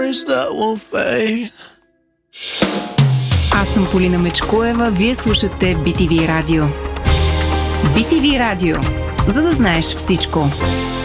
memories that will fade. Аз съм Полина Мечкоева, вие слушате BTV Радио. BTV Радио, за да знаеш всичко.